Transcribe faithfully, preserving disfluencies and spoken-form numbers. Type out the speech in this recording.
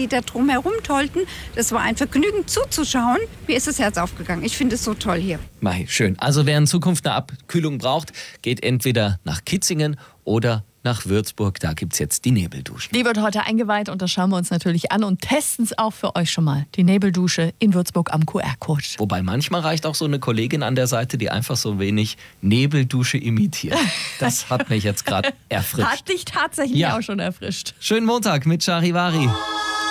die da drumherum tollten. Das war ein Vergnügen zuzuschauen. Mir ist das Herz aufgegangen. Ich finde es so toll hier. Mai, schön. Also wer in Zukunft eine Abkühlung braucht, geht entweder nach Kitzingen oder nach Würzburg. Da gibt es jetzt die Nebelduschen. Die wird heute eingeweiht und das schauen wir uns natürlich an und testen es auch für euch schon mal. Die Nebeldusche in Würzburg am Q R-Code. Wobei manchmal reicht auch so eine Kollegin an der Seite, die einfach so wenig Nebeldusche imitiert. Das hat mich jetzt gerade erfrischt. Hat dich tatsächlich Ja. auch schon erfrischt. Schönen Montag mit Charivari.